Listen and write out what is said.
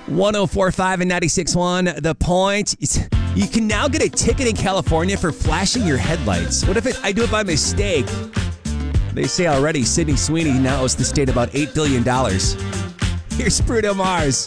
104.5 and 96.1. The Point. You can now get a ticket in California for flashing your headlights. What if I do it by mistake? They say already Sydney Sweeney now owes the state about $8 billion. Here's Bruno Mars.